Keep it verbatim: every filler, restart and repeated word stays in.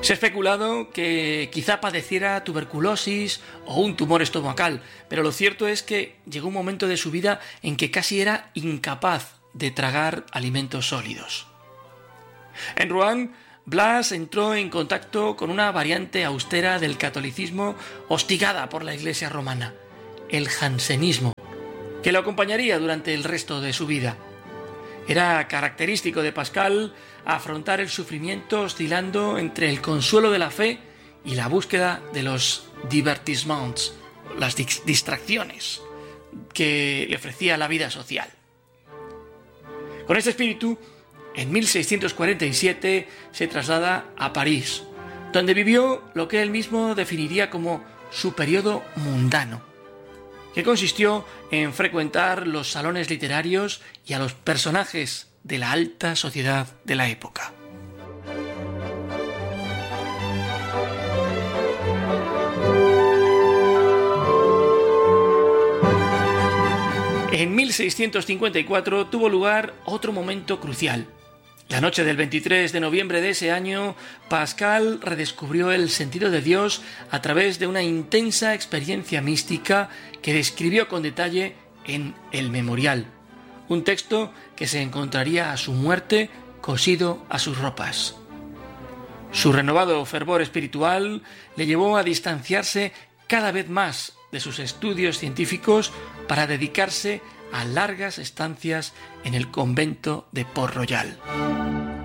Se ha especulado que quizá padeciera tuberculosis o un tumor estomacal, pero lo cierto es que llegó un momento de su vida en que casi era incapaz de tragar alimentos sólidos. En Rouen, Blas entró en contacto con una variante austera del catolicismo hostigada por la Iglesia romana, el jansenismo, que lo acompañaría durante el resto de su vida. Era característico de Pascal afrontar el sufrimiento oscilando entre el consuelo de la fe y la búsqueda de los divertissements, las distracciones que le ofrecía la vida social. Con este espíritu, en mil seiscientos cuarenta y siete se traslada a París, donde vivió lo que él mismo definiría como su periodo mundano, que consistió en frecuentar los salones literarios y a los personajes de la alta sociedad de la época. En mil seiscientos cincuenta y cuatro tuvo lugar otro momento crucial. La noche del veintitrés de noviembre de ese año, Pascal redescubrió el sentido de Dios a través de una intensa experiencia mística que describió con detalle en El Memorial, un texto que se encontraría a su muerte cosido a sus ropas. Su renovado fervor espiritual le llevó a distanciarse cada vez más de sus estudios científicos para dedicarse a largas estancias en el convento de Port Royal.